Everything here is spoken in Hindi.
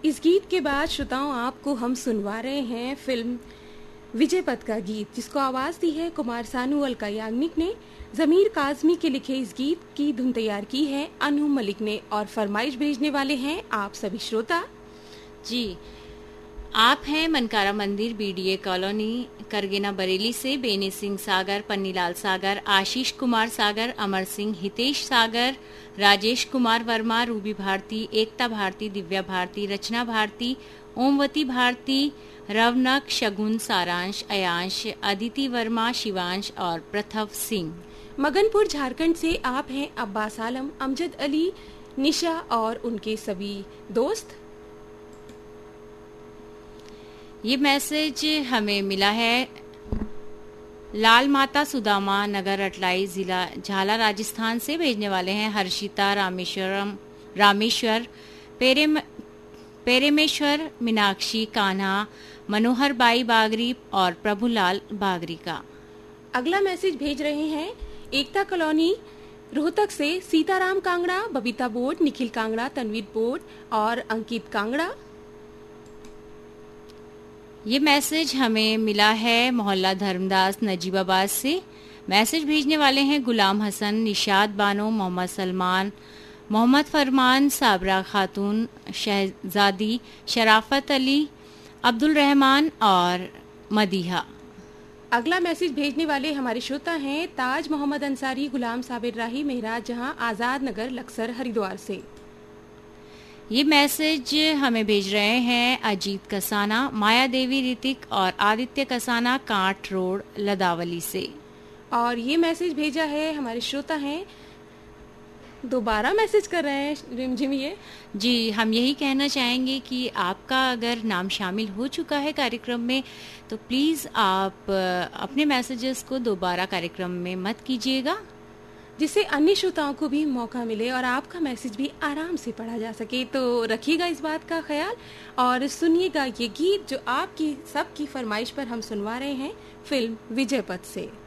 इस गीत के बाद श्रोताओं आपको हम सुनवा रहे हैं फिल्म विजय पथ का गीत, जिसको आवाज दी है कुमार सानू अलका याग्निक ने। जमीर काजमी के लिखे इस गीत की धुन तैयार की है अनु मलिक ने और फरमाइश भेजने वाले हैं आप सभी श्रोता। जी, आप हैं मनकारा मंदिर, बीडीए कॉलोनी, करगेना बरेली से बेनी सिंह सागर, पन्नीलाल सागर, आशीष कुमार सागर, अमर सिंह, हितेश सागर, राजेश कुमार वर्मा, रूबी भारती, एकता भारती, दिव्या भारती, रचना भारती, ओमवती भारती, रवनक, शगुन, सारांश, अयांश, अदिति वर्मा, शिवांश और प्रथव सिंह। मगनपुर झारखंड से आप हैं अब्बास आलम, अमजद अली, निशा और उनके सभी दोस्त। ये मैसेज हमें मिला है लाल माता सुदामा नगर अटलाई, जिला झाला, राजस्थान से। भेजने वाले हैं हर्षिता, रामेश्वर, पेरेमेश्वर, मीनाक्षी, कान्हा, मनोहर बाई बागरी और प्रभुलाल बागरी का। अगला मैसेज भेज रहे हैं एकता कॉलोनी रोहतक से सीताराम कांगड़ा, बबीता बोट, निखिल कांगड़ा, तनवीर बोट और अंकित कांगड़ा। ये मैसेज हमें मिला है मोहल्ला धर्मदास, नजीबाबाद से। मैसेज भेजने वाले हैं गुलाम हसन, निशाद बानो, मोहम्मद सलमान, मोहम्मद फरमान, साबरा खातून, शहजादी, शराफत अली, अब्दुल रहमान और मदीहा। अगला मैसेज भेजने वाले हमारे श्रोता हैं ताज मोहम्मद अंसारी, गुलाम साबिर राही, मेहराज जहां, आजाद नगर, लक्सर, हरिद्वार से। ये मैसेज हमें भेज रहे हैं अजीत कसाना, माया देवी ऋतिक और आदित्य कसाना, कांट रोड, लदावली से। और ये मैसेज भेजा है हमारे श्रोता हैं, दोबारा मैसेज कर रहे हैं रिमझिम। ये जी, हम यही कहना चाहेंगे कि आपका अगर नाम शामिल हो चुका है कार्यक्रम में तो प्लीज़ आप अपने मैसेजेस को दोबारा कार्यक्रम में मत कीजिएगा, जिससे अन्य श्रोताओं को भी मौका मिले और आपका मैसेज भी आराम से पढ़ा जा सके। तो रखिएगा इस बात का ख्याल और सुनिएगा ये गीत जो आपकी सबकी फरमाइश पर हम सुनवा रहे हैं फिल्म विजय पथ से।